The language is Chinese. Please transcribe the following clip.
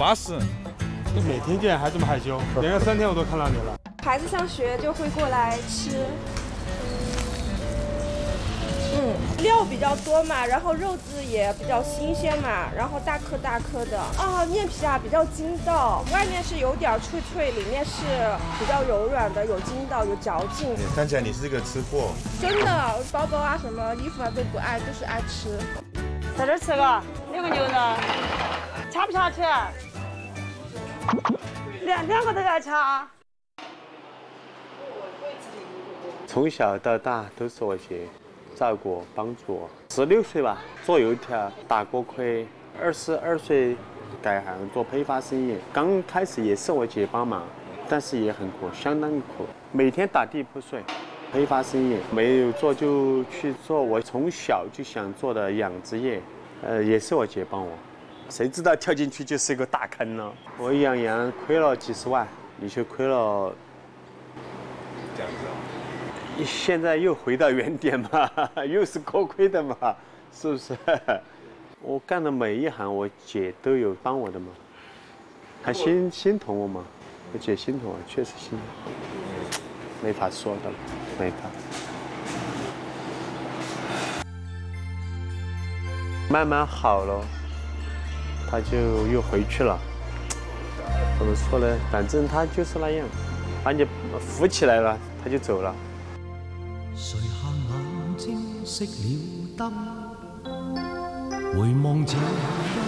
巴适。 你每天见还这么害羞，连着3天我都看到你了。 孩子上学就会过来吃。料比较多嘛，然后肉质也比较新鲜嘛，然后大颗大颗的啊，面皮啊比较筋道，外面是有点脆脆，里面是比较柔软的，有筋道有嚼劲。 看起来你是个吃货。 真的，包包啊什么衣服啊都不爱，就是爱吃。 在这儿吃个2个牛肉，掐不掐去？两个都要掐。 从小到大都是我姐照顾帮助我。16岁吧，做油条打过亏，22岁改行做批发生意。刚开始也是我姐帮忙，但是也很苦，相当苦，每天打地铺睡。批发生意没有做就去做我从小就想做的养殖业，也是我姐帮我。谁知道跳进去就是一个大坑呢？我养羊亏了几十万，你就亏了。 这样子啊。 现在又回到原点嘛，又是锅亏的嘛，是不是？我干的每一行，我姐都有帮我的嘛，她心疼我嘛，我姐心疼我，确实心疼，没法说的了，没法。慢慢好了，她就又回去了。怎么说呢？反正她就是那样，把你扶起来了，她就走了。 垂下眼睛，熄了灯，回望这一